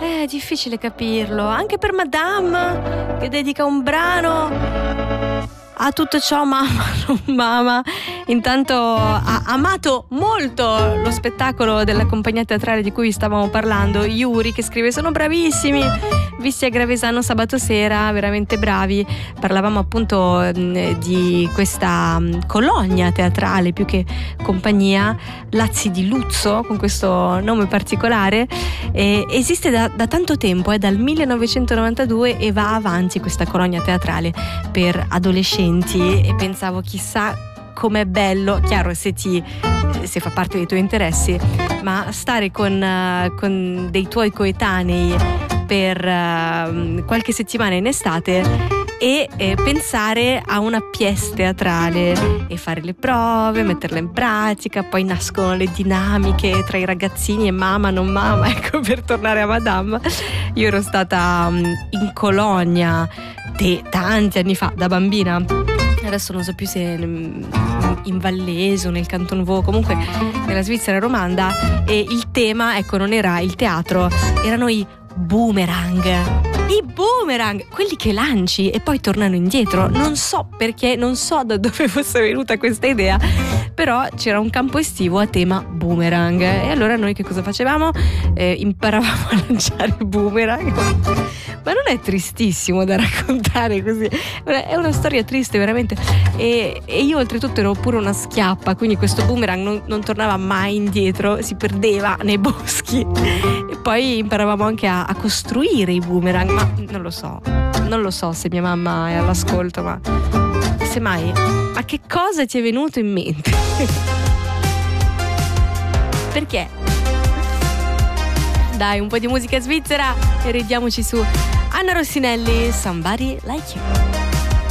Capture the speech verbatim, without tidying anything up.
È difficile capirlo, anche per Madame, che dedica un brano a tutto ciò, mamma, non mamma. Intanto ha amato molto lo spettacolo della compagnia teatrale di cui stavamo parlando, Yuri, che scrive: sono bravissimi, visti a Gravesano sabato sera, veramente bravi. Parlavamo appunto mh, di questa mh, colonia teatrale più che compagnia, Lazzi di Luzzo, con questo nome particolare. Eh, esiste da, da tanto tempo, è eh, dal millenovecentonovantadue, e va avanti questa colonia teatrale per adolescenti. E pensavo, chissà com'è bello, chiaro, se ti se fa parte dei tuoi interessi, ma stare con, uh, con dei tuoi coetanei per uh, qualche settimana in estate e eh, pensare a una pièce teatrale e fare le prove, metterle in pratica, poi nascono le dinamiche tra i ragazzini e mamma, non mamma. Ecco, per tornare a Madame, io ero stata um, in colonia de- tanti anni fa, da bambina. Adesso non so più se in Vallese o nel Canton Vaud, comunque nella Svizzera romanda, e il tema, ecco, non era il teatro, erano i boomerang. I boomerang, quelli che lanci e poi tornano indietro. Non so perché, non so da dove fosse venuta questa idea, però c'era un campo estivo a tema boomerang, e allora noi che cosa facevamo? Eh, imparavamo a lanciare boomerang. Ma non è tristissimo da raccontare così? È una storia triste veramente. E, e io oltretutto ero pure una schiappa, quindi questo boomerang non, non tornava mai indietro, si perdeva nei boschi. E poi imparavamo anche a, a costruire i boomerang, ma non lo so, non lo so se mia mamma è all'ascolto, ma semmai, ma che cosa ti è venuto in mente? Perché? Dai, un po' di musica svizzera e ridiamoci su Anna Rossinelli, Somebody Like You.